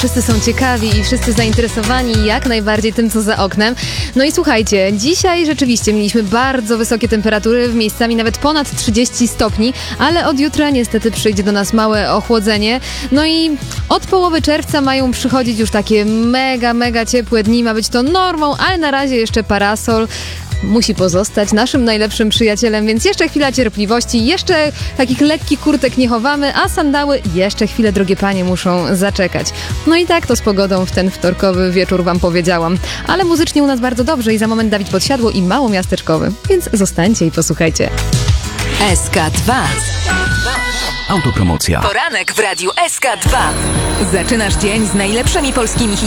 Wszyscy są ciekawi i wszyscy zainteresowani jak najbardziej tym, co za oknem. No i słuchajcie, dzisiaj rzeczywiście mieliśmy bardzo wysokie temperatury, miejscami nawet ponad 30 stopni, ale od jutra niestety przyjdzie do nas małe ochłodzenie. No i od połowy czerwca mają przychodzić już takie mega ciepłe dni, ma być to normą, ale na razie jeszcze parasol musi pozostać naszym najlepszym przyjacielem, więc jeszcze chwila cierpliwości, jeszcze takich lekkich kurtek nie chowamy, a sandały jeszcze chwilę, drogie panie, muszą zaczekać. No i tak to z pogodą w ten wtorkowy wieczór wam powiedziałam. Ale muzycznie u nas bardzo dobrze i za moment Dawid Podsiadło i Mało Miasteczkowy, więc zostańcie i posłuchajcie. SK2. Autopromocja. Poranek w radiu SK2. Zaczynasz dzień z najlepszymi polskimi hitami.